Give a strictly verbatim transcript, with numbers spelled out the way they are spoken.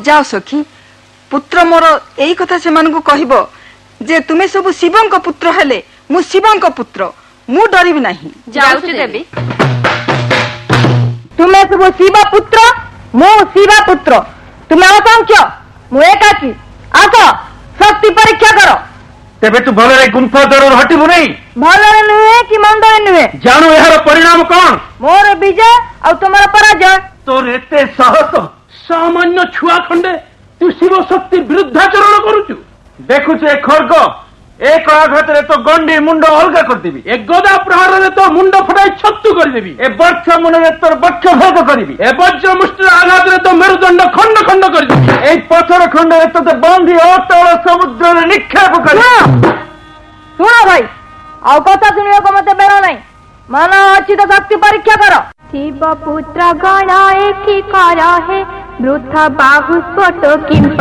जाओ सखी पुत्र मोर एई कथा से मानकु कहबो जे तुमे सब शिवंक पुत्र हेले मु शिवंक पुत्र मु डरिबि नाही। जाऊ देवी तुमे सब शिव पुत्र मु शिव पुत्र तुमे असंख्य मु एकाकी आस शक्ति परीक्षा करो। तेबे तू भलरे गुंफा दर हटिबु नहीं। भलरे नुहे कि मंदरे नुहे जानो यार परिणाम कौन। मोर विजय और तुम्हारा पराजय। तोर एते साहस सामान्य छुआ खंडे तू शिव शक्ति विरुद्धाचरण करुचु। देखुଛୁ ए खर्ग एक आघातरे तो गंडी मुंड अलगा करदेबी ए गदा प्रहार तो मुंड फटाई छत्तु करदेबी ए बर्ष मुंडे तोर बक्ष भेद करबी ए वज्र मुष्टि आघातरे तो मेरुदंड खंड खंड करदेबी ए पत्थर खंडे तो बांधी अतल समुद्र रे निक्षेप करबी। सुनो भाई आउ कथा सुनियो को मते बेरा नहीं मन अछि तो शक्ति परीक्षा करो। शिव पुत्र गण एकी कर हे वृथा बाहु स्फोट किंप